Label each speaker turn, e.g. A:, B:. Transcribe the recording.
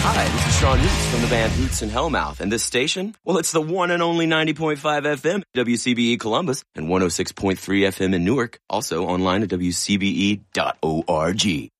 A: Hi, this is Sean Hoots from the band Hoots and Hellmouth, and this station, well, it's the one and only 90.5 FM, WCBE Columbus, and 106.3 FM in Newark, also online at WCBE.org.